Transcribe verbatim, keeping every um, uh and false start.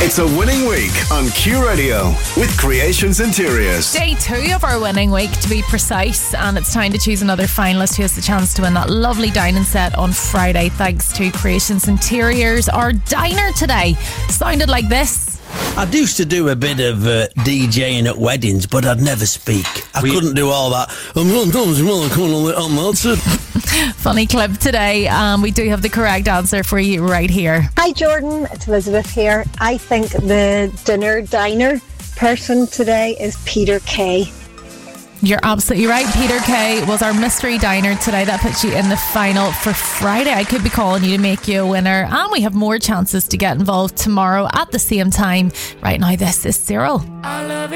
It's a winning week on Q Radio with Creations Interiors. Day two of our winning week, to be precise, and it's time to choose another finalist who has the chance to win that lovely dining set on Friday, thanks to Creations Interiors. Our diner today sounded like this. I used to do a bit of uh, DJing at weddings, but I'd never speak. I we, couldn't do all that. Funny clip today. Um, we do have the correct answer for you right here. Hi Jordan, it's Elizabeth here. I think the dinner diner person today is Peter Kay. You're absolutely right. Peter Kay was our mystery diner today. That puts you in the final for Friday. I could be calling you to make you a winner. And we have more chances to get involved tomorrow at the same time. Right now, this is Cyril.